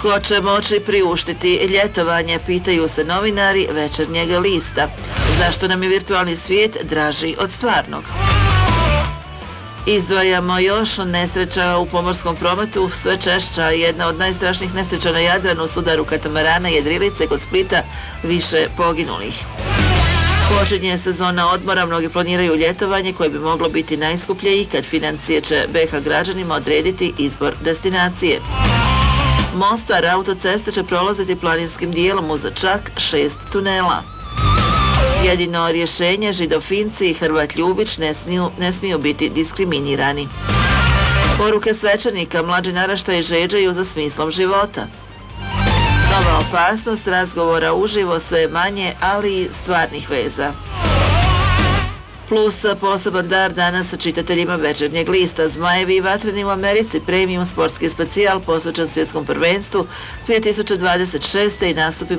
Tko će moći priuštiti ljetovanje, pitaju se novinari Večernjeg lista. Zašto nam je virtualni svijet draži od stvarnog? Izdvajamo još nesreća u pomorskom prometu, sve češća. Jedna od najstrašnijih nesreća na Jadranu s udaru katamarana Jedrilice kod Splita, više poginulih. Počinje sezona odmora, mnogi planiraju ljetovanje koje bi moglo biti najskuplje ikad. Financije će BiH građanima odrediti izbor destinacije. Mostar autoceste će prolaziti planinskim dijelom uz čak 6 tunela. Jedino rješenje, Židofinci i Hrvat Ljubić ne smiju biti diskriminirani. Poruke svećenika, mlađi naraštaji žeđaju za smislom života. Nova opasnost, razgovora uživo sve manje, ali i stvarnih veza. Plus poseban dar danas čitateljima Večernjeg lista. Zmajevi i vatreni u Americi, premium sportski specijal posvećen svjetskom prvenstvu 2026. i nastupima